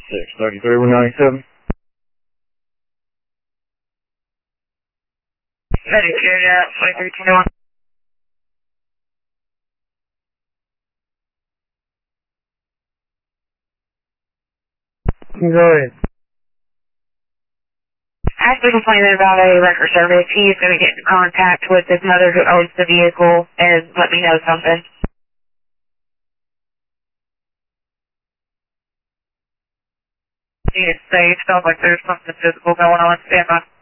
633-197. Medicare, 2321. Go ahead. Ashley complaining about a record service. He is going to get in contact with his mother who owns the vehicle and let me know something. He is safe. Sounds like there's something physical going on. Stand by.